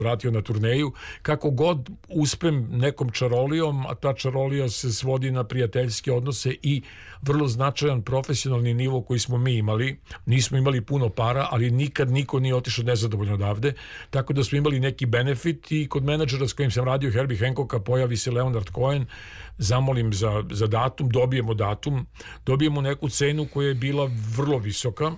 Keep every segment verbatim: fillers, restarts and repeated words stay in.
vratio na turneju, kako god uspem nekom čarolijom, a ta čarolija se svodi na prijateljske odnose i vrlo značajan profesionalni nivo koji smo mi imali. Nismo imali puno para, ali nikad niko nije otišao nezadovoljno odavde, tako da smo imali neki benefit i kod menadžera s kojim sam radio, Herbie Hancocka, pojavi se Leonard Cohen, zamolim za, za datum, dobijemo datum, dobijemo neku cenu koja je bila vrlo visoka,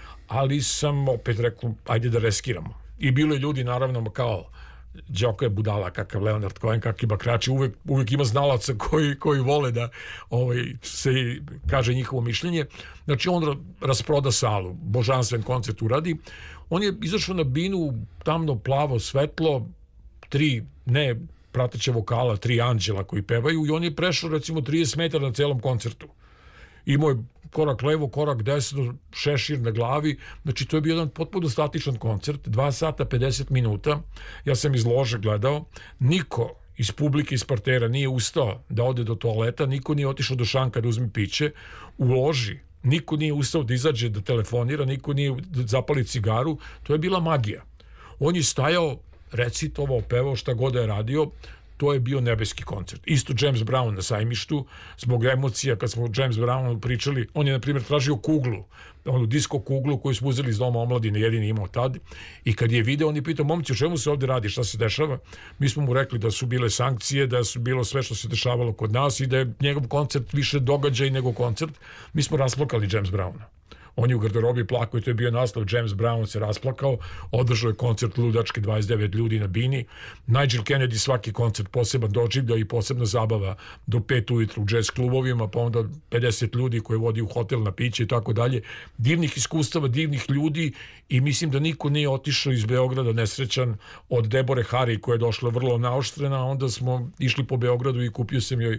ali sam opet rekao, ajde da reskiramo. I bilo je ljudi, naravno, kao Đoka je budala, kakav Leonard Cohen, kakvi bakrači, uvek, uvek ima znalaca koji, koji vole da ovaj, se kaže njihovo mišljenje. Znači, on rasproda salu, božanstven koncert uradi. On je izašao na binu, tamno, plavo, svetlo, tri, ne prateće vokala, tri anđela koji pevaju i on je prešao, recimo, trideset metara na celom koncertu. Imao je korak levo, korak desno, šešir na glavi, znači to je bio jedan potpuno statičan koncert, dva sata pedeset minuta, ja sam iz lože gledao, niko iz publike, iz partera nije ustao da ode do toaleta, niko nije otišao do šanka da uzme piće, u loži niko nije ustao da izađe da telefonira, niko nije da zapali cigaru, to je bila magija. On je stajao, recitovao, pevao, šta god da je radio, to je bio nebeski koncert. Isto James Brown na Sajmištu, zbog emocija, kad smo o James Brownu pričali, on je, na primjer, tražio kuglu, onu disko kuglu koju smo uzeli iz Doma omladine, jedini imao tad, i kad je video, on je pitao, momci, o čemu se ovdje radi, šta se dešava? Mi smo mu rekli da su bile sankcije, da su bilo sve što se dešavalo kod nas i da je njegov koncert više događaj nego koncert. Mi smo rasplakali James Browna. On je u garderobi plakao i to je bio naslov, James Brown se rasplakao, održao je koncert ludački, dvadeset devet ljudi na bini. Nigel Kennedy svaki koncert poseban doživlja i posebna zabava do pet ujutru u jazz klubovima, pa onda pedeset ljudi koje vodi u hotel na piće i tako dalje. Divnih iskustava, divnih ljudi i mislim da niko nije otišao iz Beograda nesrećan od Debore Hari koja je došla vrlo naoštrena, onda smo išli po Beogradu i kupio sam joj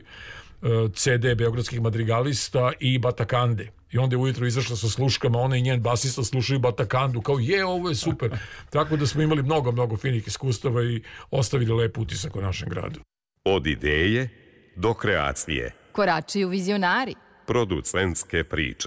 ce de beogradskih madrigalista i Batakande. I onda je ujutro izašla sa sluškama, ona i njen basista slušaju Batakandu, kao je, ovo je super. Tako da smo imali mnogo, mnogo finih iskustava i ostavili lep utisak u našem gradu. Od ideje do kreacije. Korači u vizionari. Producentske priče.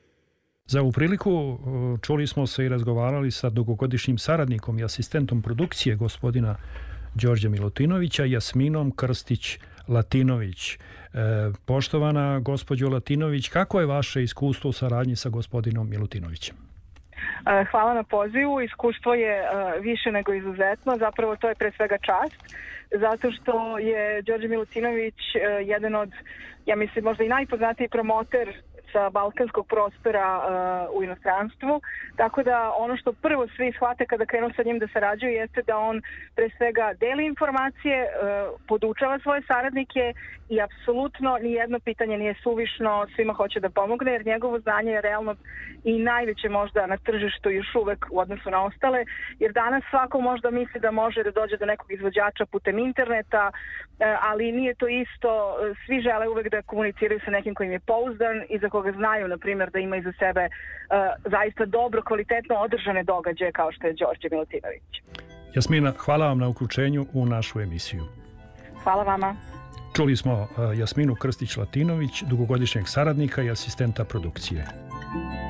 Za ovu priliku čuli smo se i razgovarali sa dugogodišnjim saradnikom i asistentom produkcije gospodina Đorđa Milutinovića, Jasminom Krstić-Latinović. E, poštovana gospođo Latinović, kako je vaše iskustvo u saradnji sa gospodinom Milutinovićem? Hvala na pozivu. Iskustvo je više nego izuzetno. Zapravo to je pre svega čast, zato što je Đorđe Milutinović jedan od, ja mislim, možda i najpoznatiji promoter sa balkanskog prostora uh, u inostranstvu, tako da ono što prvo svi shvate kada krenu sa njim da sarađuju jeste da on pre svega deli informacije, uh, podučava svoje saradnike i apsolutno nijedno pitanje nije suvišno, svima hoće da pomogne jer njegovo znanje je realno i najveće možda na tržištu još uvek u odnosu na ostale, jer danas svako možda misli da može da dođe do nekog izvođača putem interneta, uh, ali nije to isto, svi žele uvek da komuniciraju sa nekim kojim je pouzdan i za koga znaju, na primjer, da ima iza sebe uh, zaista dobro, kvalitetno održane događaje kao što je Đorđe Milutinović. Jasmina, hvala vam na uključenju u našu emisiju. Hvala vama. Čuli smo uh, Jasminu Krstić-Latinović, dugogodišnjeg saradnika i asistenta produkcije.